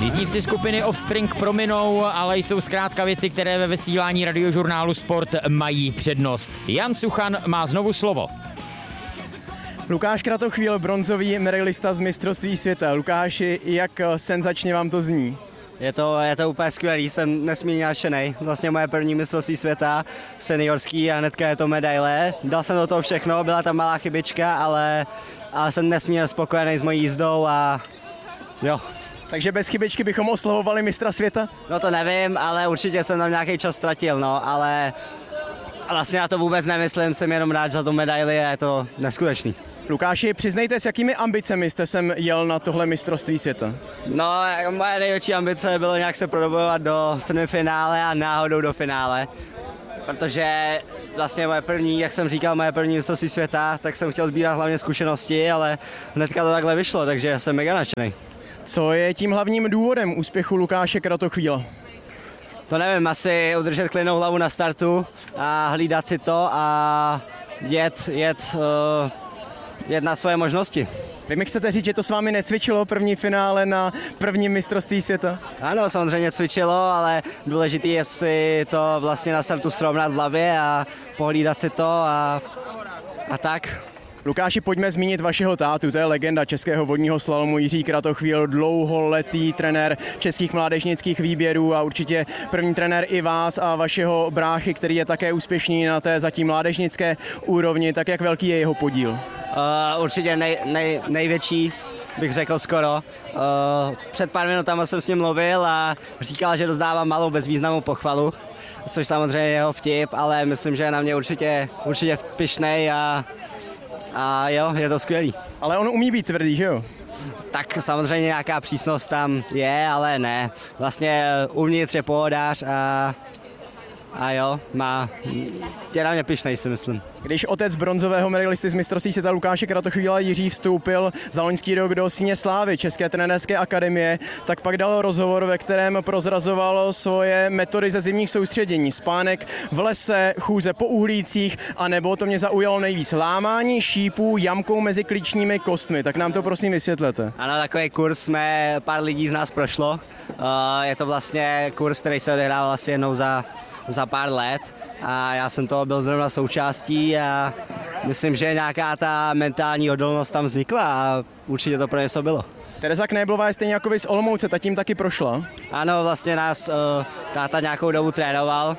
Příznivci skupiny Offspring prominou, ale jsou zkrátka věci, které ve vysílání radiožurnálu Sport mají přednost. Jan Suchan má znovu slovo. Lukáš Kratochvíl, bronzový medailista z mistrovství světa. Lukáši, jak senzačně vám to zní? Je to úplně skvělý, jsem nesmírně nadšenej. Vlastně moje první mistrovství světa, seniorský, a hnedka je to medaile. Dal jsem do toho všechno, byla tam malá chybička, ale jsem nesmírně spokojený s mojí jízdou a jo. Takže bez chybičky bychom oslavovali mistra světa? No to nevím, ale určitě jsem tam nějaký čas ztratil, no, ale vlastně na to vůbec nemyslím, jsem jenom rád za tu medaili a je to neskutečný. Lukáši, přiznejte, s jakými ambicemi jste sem jel na tohle mistrovství světa? No, moje největší ambice bylo nějak se prodobovat do semifinále a náhodou do finále, protože vlastně moje první, jak jsem říkal, moje první mistrovství světa, tak jsem chtěl sbírat hlavně zkušenosti, ale hnedka to takhle vyšlo, takže jsem mega nadšený. Co je tím hlavním důvodem úspěchu Lukáše Kratochvíla? To nevím, asi udržet klidnou hlavu na startu a hlídat si to a jet na svoje možnosti. Vy mi chcete říct, že to s vámi necvičilo první finále na prvním mistrovství světa? Ano, samozřejmě cvičilo, ale důležité je si to vlastně na startu srovnat v hlavě a pohlídat si to a tak. Lukáši, pojďme zmínit vašeho tátu, to je legenda českého vodního slalomu Jiří Kratochvíl, dlouholetý trenér českých mládežnických výběrů a určitě první trenér i vás a vašeho bráchy, který je také úspěšný na té zatím mládežnické úrovni, tak jak velký je jeho podíl? Určitě největší, bych řekl skoro. Před pár minutami jsem s ním mluvil a říkal, že dostávám malou bezvýznamnou pochvalu, což samozřejmě je jeho vtip, ale myslím, že je na mě určitě pyšnej a jo, je to skvělý. Ale on umí být tvrdý, že jo? Tak samozřejmě nějaká přísnost tam je, ale ne. Vlastně uvnitř je pohodář a jo, je na mě pyšnej, si myslím. Když otec bronzového medailisty z mistrovství světa Lukáše Kratochvíla Jiří vstoupil za loňský rok do Síně slávy České trenérské akademie, tak pak dal rozhovor, ve kterém prozrazoval svoje metody ze zimních soustředění. Spánek v lese, chůze po uhlících a nebo, to mě zaujalo nejvíc, lámání šípů jamkou mezi klíčními kostmi. Tak nám to prosím vysvětlete. Ano, takový kurz pár lidí z nás prošlo. Je to vlastně kurz, který se odehrával asi jednou za pár let a já jsem toho byl zrovna součástí a myslím, že nějaká ta mentální odolnost tam vznikla a určitě to pro něco bylo. Tereza Knéblová je stejně jako vy z Olomouce, ta tím taky prošla? Ano, vlastně nás táta nějakou dobu trénoval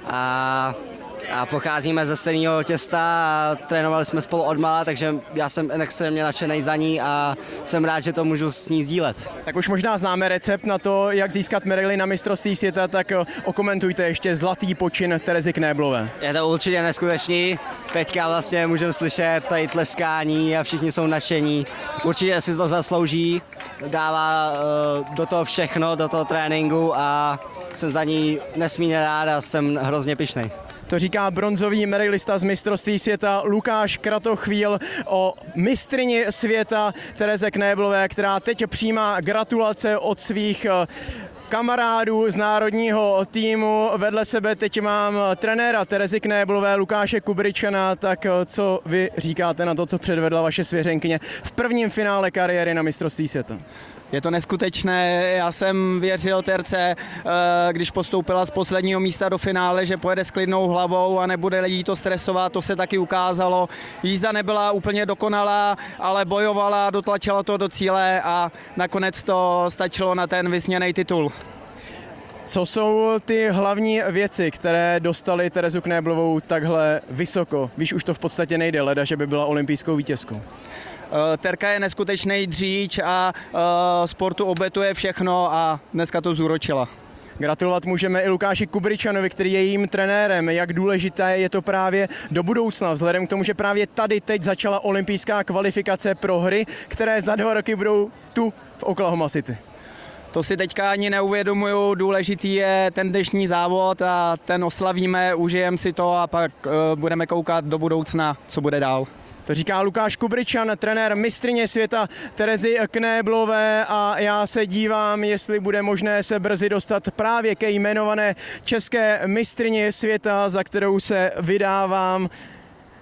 a pocházíme ze stejného těsta a trénovali jsme spolu odmala, takže já jsem extrémně nadšený za ní a jsem rád, že to můžu s ní sdílet. Tak už možná známe recept na to, jak získat medaili na mistrovství světa, tak okomentujte ještě zlatý počin Terezy Knéblové. Je to určitě neskutečný, teďka vlastně můžeme slyšet tady tleskání a všichni jsou nadšení. Určitě si to zaslouží, dává do toho všechno, do toho tréninku a jsem za ní nesmírně rád a jsem hrozně pyšnej. To říká bronzový medailista z mistrovství světa Lukáš Kratochvíl o mistryni světa Tereze Knéblové, která teď přijímá gratulace od svých kamarádů z národního týmu. Vedle sebe teď mám trenéra Terezy Knéblové Lukáše Kubričana. Tak co vy říkáte na to, co předvedla vaše svěřenkyně v prvním finále kariéry na mistrovství světa? Je to neskutečné, já jsem věřil Terce, když postoupila z posledního místa do finále, že pojede s klidnou hlavou a nebude jí to stresovat, to se taky ukázalo. Jízda nebyla úplně dokonalá, ale bojovala, dotlačila to do cíle a nakonec to stačilo na ten vysněný titul. Co jsou ty hlavní věci, které dostaly Terezu Knéblovou takhle vysoko? Víš, už to v podstatě nejde, leda, že by byla olympijskou vítězkou. Terka je neskutečný dříč a sportu obětuje všechno a dneska to zúročila. Gratulovat můžeme i Lukáši Kubričanovi, který je jejím trenérem. Jak důležité je to právě do budoucna, vzhledem k tomu, že právě tady teď začala olympijská kvalifikace pro hry, které za 2 roky budou tu v Oklahoma City. To si teďka ani neuvědomuju, důležitý je ten dnešní závod a ten oslavíme, užijeme si to a pak budeme koukat do budoucna, co bude dál. To říká Lukáš Kubričan, trenér mistryně světa Terezy Knéblové a já se dívám, jestli bude možné se brzy dostat právě ke jmenované české mistryni světa, za kterou se vydávám.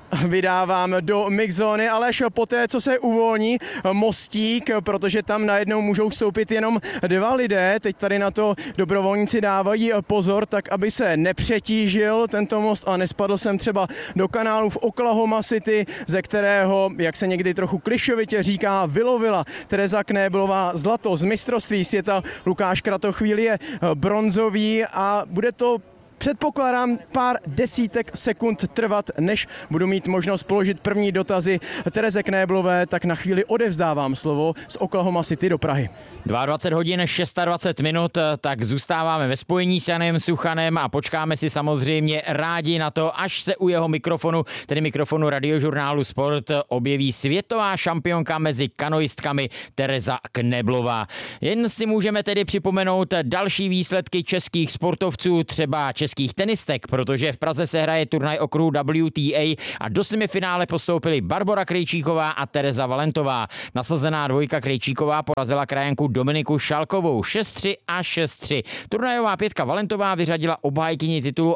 vydávám do mixzóny, ale až poté, co se uvolní mostík, protože tam najednou můžou vstoupit jenom 2 lidé. Teď tady na to dobrovolníci dávají pozor, tak aby se nepřetížil tento most a nespadl jsem třeba do kanálu v Oklahoma City, ze kterého, jak se někdy trochu klišovitě říká, vylovila Tereza Knéblová zlato z mistrovství světa. Lukáš Kratochvíl je bronzový a bude to, předpokládám, pár desítek sekund trvat, než budu mít možnost položit první dotazy Tereze Knéblové, tak na chvíli odevzdávám slovo z Oklahoma City do Prahy. 22 hodin 26 minut, tak zůstáváme ve spojení s Janem Suchanem a počkáme si samozřejmě rádi na to, až se u jeho mikrofonu, tedy mikrofonu Radiožurnálu Sport, objeví světová šampionka mezi kanoistkami Tereza Knéblová. Jen si můžeme tedy připomenout další výsledky českých sportovců, třeba českých tenistek, protože v Praze se hraje turnaj okruhu WTA a do semifinále postoupili Barbora Krejčíková a Tereza Valentová. Nasazená dvojka Krejčíková porazila krajanku Dominiku Šalkovou 6-3 a 6-3. Turnajová pětka Valentová vyřadila obhájkyni titulu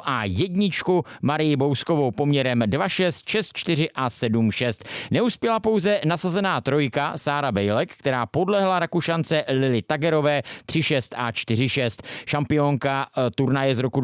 A1 Marii Bouskovou poměrem 2-6, 6-4 a 7-6. Neuspěla pouze nasazená trojka Sára Bejlek, která podlehla Rakušance Lily Tagerové 3-6 a 4-6. Šampionka turnaje z roku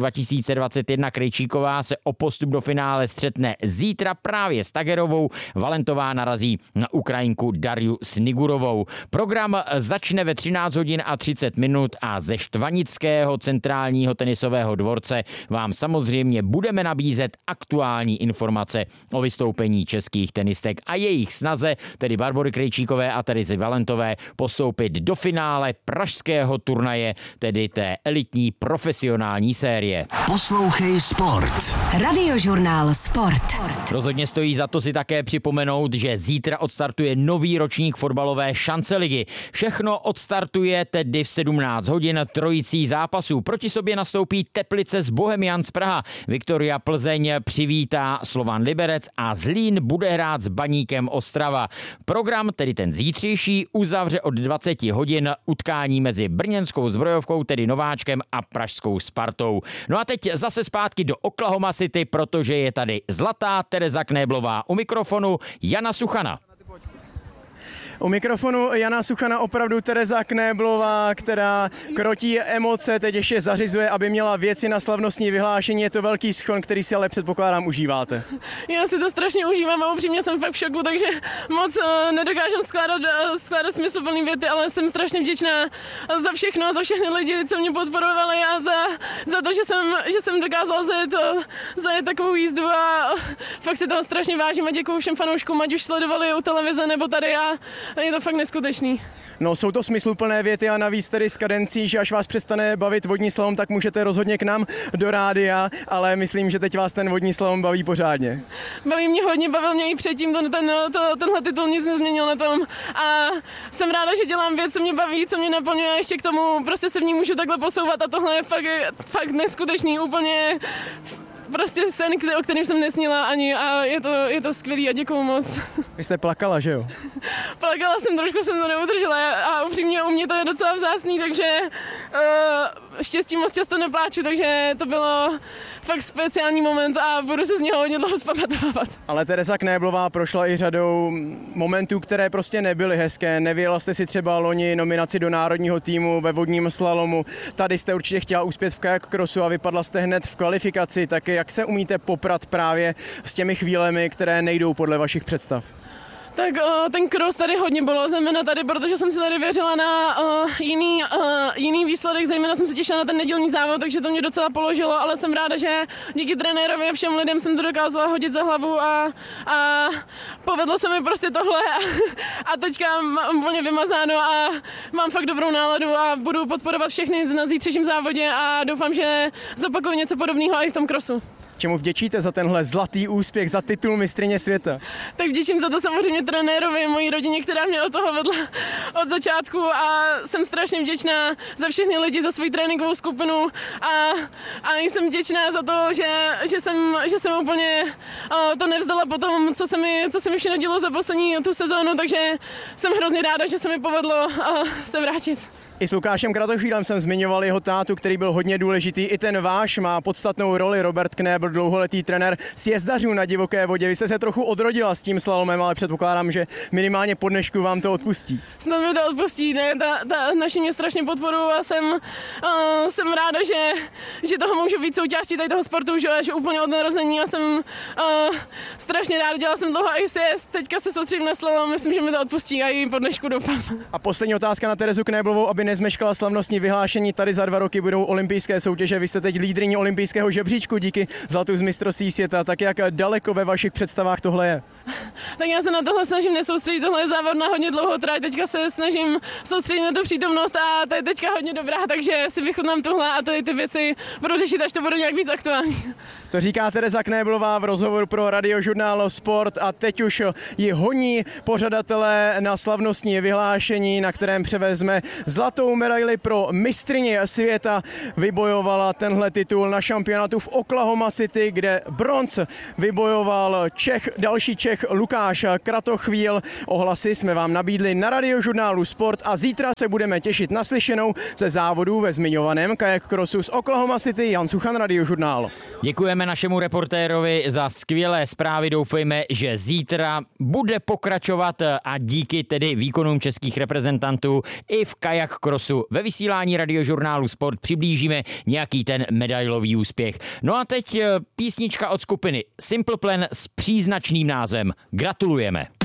2021 Krejčíková se o postup do finále střetne zítra právě s Tagerovou. Valentová narazí na Ukrajinku Darju Snigurovou. Program začne ve 13 hodin a 30 minut a ze Štvanického centrálního tenisového dvorce vám samozřejmě budeme nabízet aktuální informace o vystoupení českých tenistek a jejich snaze, tedy Barbory Krejčíkové a Terezy Valentové, postoupit do finále pražského turnaje, tedy té elitní profesionální série. Poslouchej Sport. Radiožurnál Sport. Rozhodně stojí za to si také připomenout, že zítra odstartuje nový ročník fotbalové šanceligy. Všechno odstartuje tedy v 17 hodin trojicí zápasů. Proti sobě nastoupí Teplice z Bohemians Praha. Viktoria Plzeň přivítá Slovan Liberec a Zlín bude hrát s Baníkem Ostrava. Program, tedy ten zítřejší, uzavře od 20 hodin utkání mezi brněnskou Zbrojovkou, tedy Nováčkem, a pražskou Spartou. No a teď zase zpátky do Oklahoma City, protože je tady zlatá Tereza Knéblová. U mikrofonu Jana Suchana. U mikrofonu Jana Suchana opravdu Tereza Knéblová, která krotí emoce, teď ještě zařizuje, aby měla věci na slavnostní vyhlášení. Je to velký schon, který si ale předpokládám užíváte. Já si to strašně užívám a upřímně jsem fakt v šoku, takže moc nedokážem skládat smysluplný věty, ale jsem strašně vděčná za všechno, za všechny lidi, co mě podporovali a za to, že jsem dokázala zajet takovou jízdu a fakt si toho strašně vážím a děkuju všem fanouškům, ať už sledovali u televize nebo tady a je to fakt neskutečný. No, jsou to smysluplné věty a navíc tedy s kadencí, že až vás přestane bavit vodní slalom, tak můžete rozhodně k nám do rádia, ale myslím, že teď vás ten vodní slalom baví pořádně. Baví mě hodně, bavil mě i předtím, tenhle titul nic nezměnil na tom a jsem ráda, že dělám věc, co mě baví, co mě naplňuje a ještě k tomu prostě se v ní můžu takhle posouvat a tohle je fakt neskutečný, úplně prostě sen, o kterém jsem nesnila ani a je to skvělý a děkuju moc. Vy jste plakala, že jo? Plakala jsem, trošku jsem to neudržela a upřímně u mě to je docela vzácný, takže štěstí moc často nepláču, takže to bylo fakt speciální moment a budu se z něho hodně dlouho zpamatovávat. Ale Tereza Knéblová prošla i řadou momentů, které prostě nebyly hezké. Nevyjela jste si třeba loni nominaci do národního týmu ve vodním slalomu. Tady jste určitě chtěla uspět v kajak crossu a vypadla jste hned v kvalifikaci. Tak jak se umíte poprat právě s těmi chvílemi, které nejdou podle vašich představ? Tak ten cross tady hodně bylo, zejména tady, protože jsem si tady věřila na jiný výsledek, zejména jsem se těšila na ten nedělní závod, takže to mě docela položilo, ale jsem ráda, že díky trenérovi a všem lidem jsem to dokázala hodit za hlavu a povedlo se mi prostě tohle a teďka mám úplně vymazáno a mám fakt dobrou náladu a budu podporovat všechny na zítřejším závodě a doufám, že zopakuju něco podobného i v tom crossu. Čemu vděčíte za tenhle zlatý úspěch, za titul mistryně světa? Tak vděčím za to samozřejmě trenérovi, mojí rodině, která mě od toho vedla od začátku a jsem strašně vděčná za všechny lidi, za svou tréninkovou skupinu a jsem vděčná za to, že jsem úplně to nevzdala po tom, co se mi všechno dělo za poslední tu sezónu, takže jsem hrozně ráda, že se mi povedlo se vrátit. I s Lukášem Kratochvílem jsem zmiňoval jeho tátu, který byl hodně důležitý. I ten váš má podstatnou roli. Robert Knébl, dlouholetý trenér sjezdařů na divoké vodě. Vy jste se trochu odrodila s tím slalomem, ale předpokládám, že minimálně po dnešku vám to odpustí. Snad mi to odpustí, ne? Ta naši mě strašně podporují a jsem ráda, že toho můžu být součástí tady toho sportu už úplně od narození a jsem strašně ráda, dělala jsem dlouho i sjezd, teďka se soustředím na slalom, myslím, že mi to odpustí a i po dnešku doufám. A poslední otázka na Terezu Knéblovou, aby nezmeškala slavnostní vyhlášení. Tady za 2 roky budou olympijské soutěže. Vy jste teď lídryní olympijského žebříčku díky zlatu z mistrovství světa. Tak jak daleko ve vašich představách tohle je? Tak já se na tohle snažím nesoustředit, tohle je závod na hodně dlouhou trať, teďka se snažím soustředit na tu přítomnost a to je teďka hodně dobrá, takže si vychutnám tuhle a tady ty věci budu řešit, až to bude nějak víc aktuální. To říká Tereza Knéblová v rozhovoru pro Radiožurnál Sport a teď už ji honí pořadatelé na slavnostní vyhlášení, na kterém převezme zlatou medaili pro mistryni světa. Vybojovala tenhle titul na šampionátu v Oklahoma City, kde bronz vybojoval další Čech Lukáš Kratochvíl. Ohlasy jsme vám nabídli na Radiožurnálu Sport a zítra se budeme těšit na slyšenou ze závodů ve zmiňovaném kajak crossu z Oklahoma City. Jan Suchan, Radiožurnál. Děkujeme našemu reportérovi za skvělé zprávy. Doufejme, že zítra bude pokračovat a díky tedy výkonům českých reprezentantů i v kajak crossu ve vysílání Radiožurnálu Sport přiblížíme nějaký ten medailový úspěch. No a teď písnička od skupiny Simple Plan s příznačným názvem Gratulujeme.